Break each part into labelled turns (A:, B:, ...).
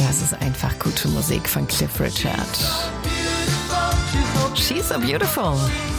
A: Das ist einfach gute Musik von Cliff Richard. She's so beautiful.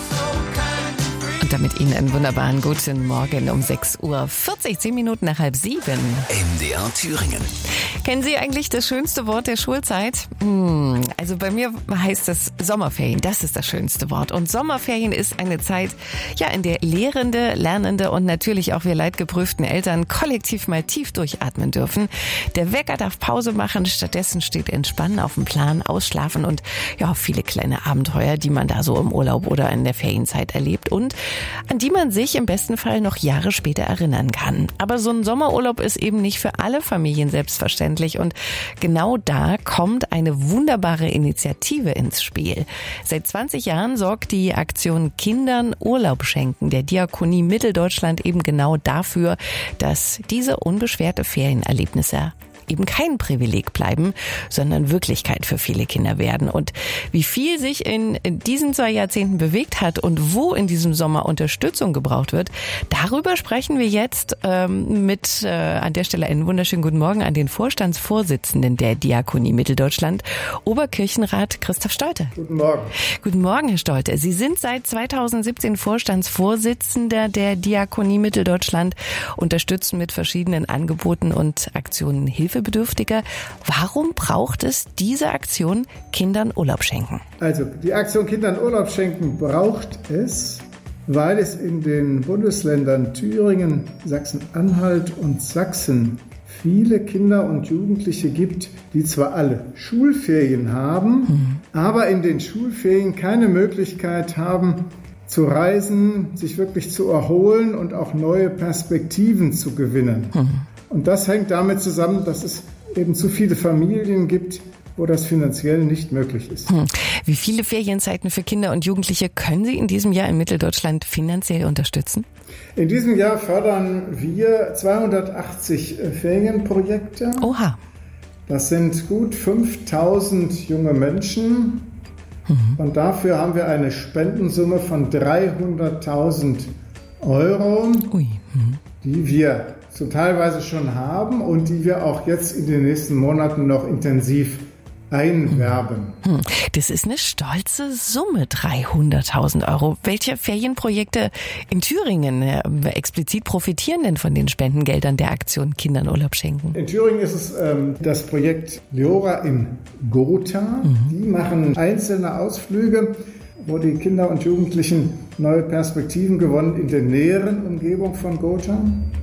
A: Und damit Ihnen einen wunderbaren guten Morgen um 6:40 Uhr, 10 Minuten nach 6:30.
B: MDR Thüringen.
A: Kennen Sie eigentlich das schönste Wort der Schulzeit? Also bei mir heißt es Sommerferien. Das ist das schönste Wort. Und Sommerferien ist eine Zeit, ja, in der Lehrende, Lernende und natürlich auch wir leidgeprüften Eltern kollektiv mal tief durchatmen dürfen. Der Wecker darf Pause machen. Stattdessen steht Entspannen auf dem Plan, Ausschlafen und ja, viele kleine Abenteuer, die man da so im Urlaub oder in der Ferienzeit erlebt und an die man sich im besten Fall noch Jahre später erinnern kann. Aber so ein Sommerurlaub ist eben nicht für alle Familien selbstverständlich. Und genau da kommt eine wunderbare Initiative ins Spiel. Seit 20 Jahren sorgt die Aktion Kindern Urlaub schenken der Diakonie Mitteldeutschland eben genau dafür, dass diese unbeschwerte Ferienerlebnisse eben kein Privileg bleiben, sondern Wirklichkeit für viele Kinder werden. Und wie viel sich in diesen 2 Jahrzehnten bewegt hat und wo in diesem Sommer Unterstützung gebraucht wird, darüber sprechen wir jetzt mit an der Stelle einen wunderschönen guten Morgen an den Vorstandsvorsitzenden der Diakonie Mitteldeutschland, Oberkirchenrat Christoph Stolte.
C: Guten Morgen.
A: Guten Morgen, Herr Stolte. Sie sind seit 2017 Vorstandsvorsitzender der Diakonie Mitteldeutschland, unterstützen mit verschiedenen Angeboten und Aktionen Hilfebedürftige. Warum braucht es diese Aktion Kindern Urlaub schenken?
C: Also die Aktion Kindern Urlaub schenken braucht es, weil es in den Bundesländern Thüringen, Sachsen-Anhalt und Sachsen viele Kinder und Jugendliche gibt, die zwar alle Schulferien haben, aber in den Schulferien keine Möglichkeit haben, zu reisen, sich wirklich zu erholen und auch neue Perspektiven zu gewinnen. Und das hängt damit zusammen, dass es eben zu viele Familien gibt, wo das finanziell nicht möglich ist.
A: Wie viele Ferienzeiten für Kinder und Jugendliche können Sie in diesem Jahr in Mitteldeutschland finanziell unterstützen?
C: In diesem Jahr fördern wir 280 Ferienprojekte.
A: Oha.
C: Das sind gut 5.000 junge Menschen. Und dafür haben wir eine Spendensumme von 300.000 Euro, die wir so teilweise schon haben und die wir auch jetzt in den nächsten Monaten noch intensiv einwerben.
A: Das ist eine stolze Summe, 300.000 Euro. Welche Ferienprojekte in Thüringen explizit profitieren denn von den Spendengeldern der Aktion Kindern Urlaub schenken?
C: In Thüringen ist es das Projekt Leora in Gotha. Die machen einzelne Ausflüge, wo die Kinder und Jugendlichen neue Perspektiven gewonnen in der näheren Umgebung von Gotha.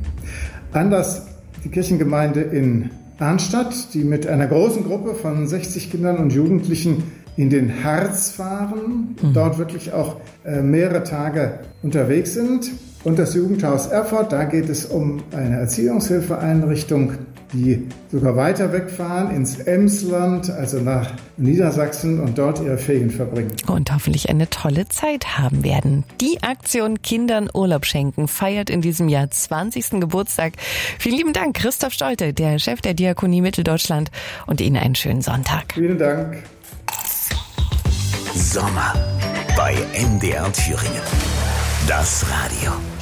C: Anders die Kirchengemeinde in Arnstadt, die mit einer großen Gruppe von 60 Kindern und Jugendlichen in den Harz fahren, dort wirklich auch mehrere Tage unterwegs sind. Und das Jugendhaus Erfurt, da geht es um eine Erziehungshilfeeinrichtung, die sogar weiter wegfahren ins Emsland, also nach Niedersachsen und dort ihre Ferien verbringen.
A: Und hoffentlich eine tolle Zeit haben werden. Die Aktion Kindern Urlaub schenken feiert in diesem Jahr 20. Geburtstag. Vielen lieben Dank, Christoph Stolte, der Chef der Diakonie Mitteldeutschland, und Ihnen einen schönen Sonntag.
C: Vielen Dank.
B: Sommer bei MDR Thüringen. Das Radio.